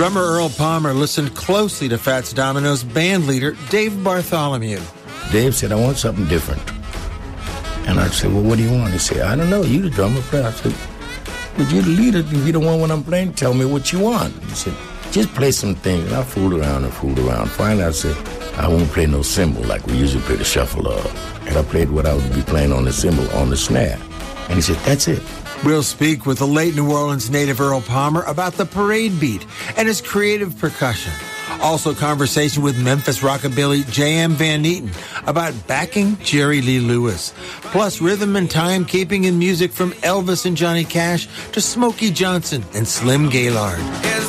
Drummer Earl Palmer listened closely to Fats Domino's band leader, Dave Bartholomew. Dave said, I want something different. And I said, well, what do you want? He said, I don't know. You the drummer. I said, but you're the leader. If you're the one when I'm playing, tell me what you want. He said, just play some things. And I fooled around. Finally, I said, I won't play no cymbal like we usually play the shuffle of. And I played what I would be playing on the cymbal on the snare. And he said, that's it. We'll speak with the late New Orleans native Earl Palmer about the parade beat and his creative percussion. Also conversation with Memphis rockabilly J.M. Van Eaton about backing Jerry Lee Lewis. Plus rhythm and timekeeping in music from Elvis and Johnny Cash to Smokey Johnson and Slim Gaillard.